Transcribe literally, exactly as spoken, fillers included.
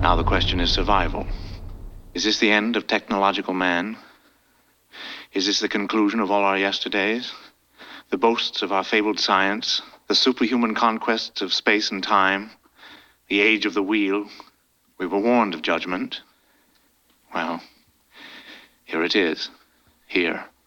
Now the question is survival. Is this the end of technological man? Is this the conclusion of all our yesterdays? The boasts of our fabled science, the superhuman conquests of space and time, the age of the wheel. We were warned of judgment. Well, here it is. Here.